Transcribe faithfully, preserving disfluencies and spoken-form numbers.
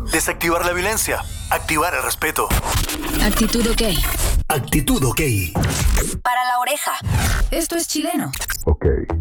Desactivar la violencia. Activar el respeto. Actitud OK. Actitud OK. Para la oreja. Esto es chileno. OK.